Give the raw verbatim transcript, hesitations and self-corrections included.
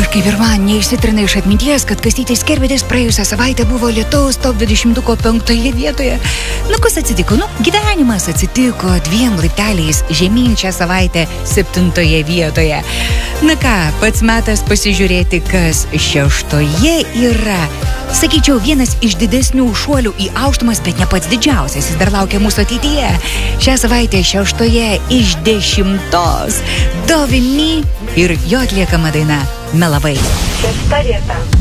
kaip ir man neišsitrina iš atminties, kad Kastytis Kerbedis praėjusią savaitę buvo Lietuvos top dvidešimtuko penktoje vietoje. Nu, kas atsitiko? Nu, gyvenimas atsitiko dviem laipteliais žemyn šią savaitę septintoje vietoje. Na ką, pats metas pasižiūrėti, kas šeštoje yra. Sakyčiau, vienas iš didesnių šuolių į aukštumas, bet ne pats didžiausias. Jis dar laukia mūsų ateityje. Šią savaitę šeštoje iš dešimtos Dovimi ir jo atliekama daina Melavai. Šešta vieta.